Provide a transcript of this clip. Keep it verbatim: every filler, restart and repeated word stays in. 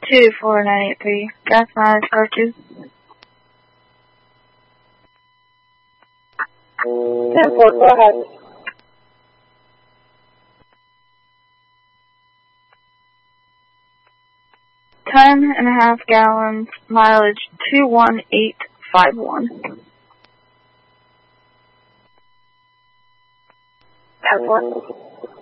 two four nine eight three. Gas mileage R two. ten four, go ahead. Ten and a half gallons, mileage two one eight five one. ten four.